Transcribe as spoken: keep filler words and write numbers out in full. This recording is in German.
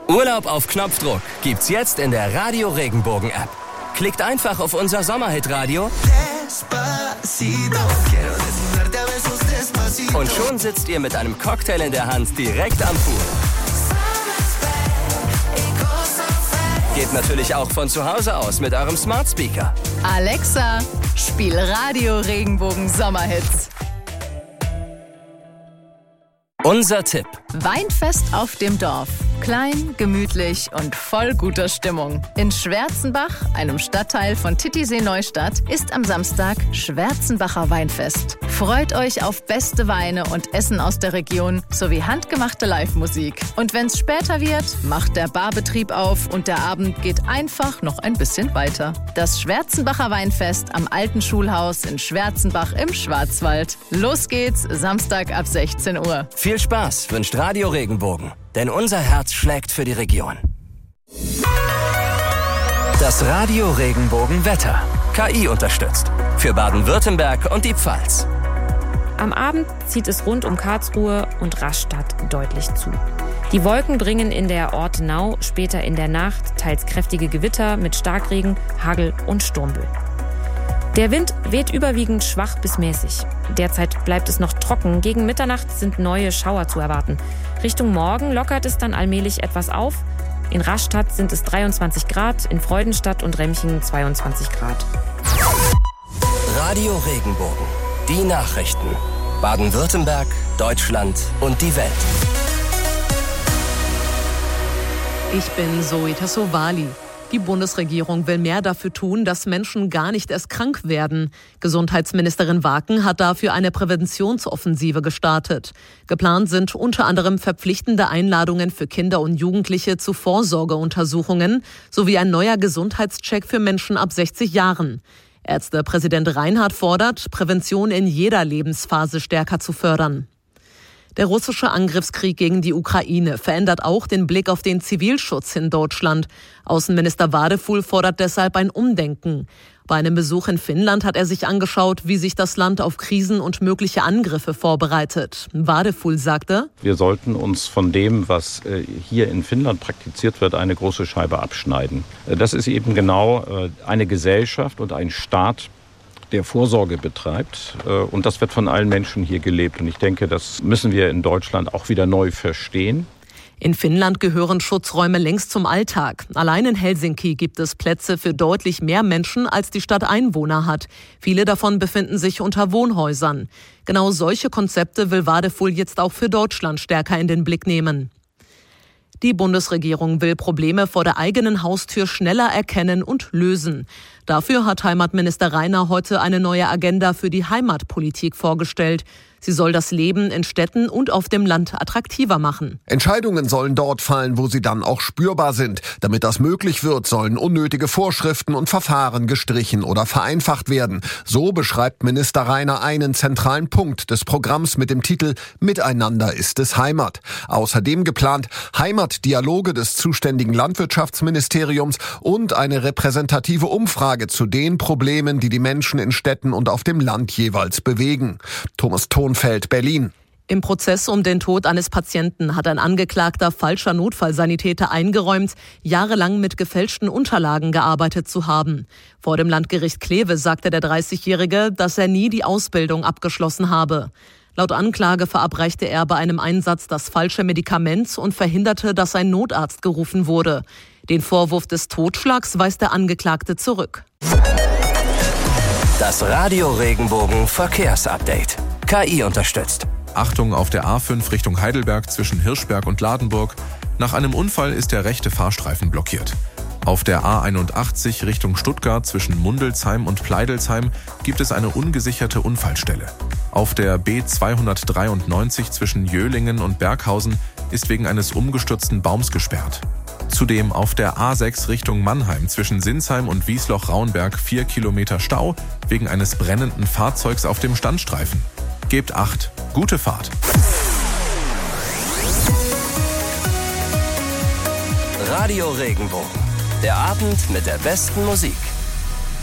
Urlaub auf Knopfdruck gibt's jetzt in der Radio Regenbogen App. Klickt einfach auf unser Sommerhit-Radio und schon sitzt ihr mit einem Cocktail in der Hand direkt am Pool. Geht natürlich auch von zu Hause aus mit eurem Smart Speaker. Alexa, spiel Radio Regenbogen Sommerhits. Unser Tipp. Weinfest auf dem Dorf. Klein, gemütlich und voll guter Stimmung. In Schwärzenbach, einem Stadtteil von Titisee-Neustadt, ist am Samstag Schwärzenbacher Weinfest. Freut euch auf beste Weine und Essen aus der Region sowie handgemachte Live-Musik. Und wenn's später wird, macht der Barbetrieb auf und der Abend geht einfach noch ein bisschen weiter. Das Schwärzenbacher Weinfest am Alten Schulhaus in Schwärzenbach im Schwarzwald. Los geht's, Samstag ab sechzehn Uhr. Viel Spaß wünscht Radio Regenbogen, denn unser Herz schlägt für die Region. Das Radio Regenbogen Wetter. K I unterstützt. Für Baden-Württemberg und die Pfalz. Am Abend zieht es rund um Karlsruhe und Rastatt deutlich zu. Die Wolken bringen in der Ortenau später in der Nacht teils kräftige Gewitter mit Starkregen, Hagel und Sturmböen. Der Wind weht überwiegend schwach bis mäßig. Derzeit bleibt es noch trocken. Gegen Mitternacht sind neue Schauer zu erwarten. Richtung Morgen lockert es dann allmählich etwas auf. In Rastatt sind es dreiundzwanzig Grad, in Freudenstadt und Remchingen zweiundzwanzig Grad. Radio Regenbogen. Die Nachrichten. Baden-Württemberg, Deutschland und die Welt. Ich bin Zoe Tassovali. Die Bundesregierung will mehr dafür tun, dass Menschen gar nicht erst krank werden. Gesundheitsministerin Waken hat dafür eine Präventionsoffensive gestartet. Geplant sind unter anderem verpflichtende Einladungen für Kinder und Jugendliche zu Vorsorgeuntersuchungen sowie ein neuer Gesundheitscheck für Menschen ab sechzig Jahren. Ärztepräsident Reinhardt fordert, Prävention in jeder Lebensphase stärker zu fördern. Der russische Angriffskrieg gegen die Ukraine verändert auch den Blick auf den Zivilschutz in Deutschland. Außenminister Wadefuhl fordert deshalb ein Umdenken. Bei einem Besuch in Finnland hat er sich angeschaut, wie sich das Land auf Krisen und mögliche Angriffe vorbereitet. Wadefuhl sagte: Wir sollten uns von dem, was hier in Finnland praktiziert wird, eine große Scheibe abschneiden. Das ist eben genau eine Gesellschaft und ein Staat, der Vorsorge betreibt. Und das wird von allen Menschen hier gelebt. Und ich denke, das müssen wir in Deutschland auch wieder neu verstehen. In Finnland gehören Schutzräume längst zum Alltag. Allein in Helsinki gibt es Plätze für deutlich mehr Menschen, als die Stadt Einwohner hat. Viele davon befinden sich unter Wohnhäusern. Genau solche Konzepte will Wadefuhl jetzt auch für Deutschland stärker in den Blick nehmen. Die Bundesregierung will Probleme vor der eigenen Haustür schneller erkennen und lösen. Dafür hat Heimatminister Rainer heute eine neue Agenda für die Heimatpolitik vorgestellt. Sie soll das Leben in Städten und auf dem Land attraktiver machen. Entscheidungen sollen dort fallen, wo sie dann auch spürbar sind. Damit das möglich wird, sollen unnötige Vorschriften und Verfahren gestrichen oder vereinfacht werden. So beschreibt Minister Rainer einen zentralen Punkt des Programms mit dem Titel Miteinander ist es Heimat. Außerdem geplant Heimatdialoge des zuständigen Landwirtschaftsministeriums und eine repräsentative Umfrage zu den Problemen, die die Menschen in Städten und auf dem Land jeweils bewegen. Thomas Thonfeld, Berlin. Im Prozess um den Tod eines Patienten hat ein Angeklagter falscher Notfallsanitäter eingeräumt, jahrelang mit gefälschten Unterlagen gearbeitet zu haben. Vor dem Landgericht Kleve sagte der dreißigjährige, dass er nie die Ausbildung abgeschlossen habe. Laut Anklage verabreichte er bei einem Einsatz das falsche Medikament und verhinderte, dass ein Notarzt gerufen wurde. Den Vorwurf des Totschlags weist der Angeklagte zurück. Das Radio Regenbogen Verkehrsupdate. K I unterstützt. Achtung auf der A fünf Richtung Heidelberg zwischen Hirschberg und Ladenburg. Nach einem Unfall ist der rechte Fahrstreifen blockiert. Auf der A einundachtzig Richtung Stuttgart zwischen Mundelsheim und Pleidelsheim gibt es eine ungesicherte Unfallstelle. Auf der B zweihundertdreiundneunzig zwischen Jöhlingen und Berghausen ist wegen eines umgestürzten Baums gesperrt. Zudem auf der A sechs Richtung Mannheim zwischen Sinsheim und Wiesloch-Raunberg vier Kilometer Stau wegen eines brennenden Fahrzeugs auf dem Standstreifen. Gebt Acht. Gute Fahrt. Radio Regenbogen. Der Abend mit der besten Musik.